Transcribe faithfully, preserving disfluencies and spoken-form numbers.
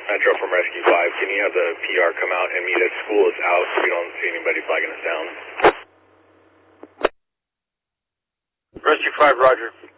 Metro from Rescue five, can you have the P R come out and meet us? School is out, so we don't see anybody flagging us down. Rescue five, roger.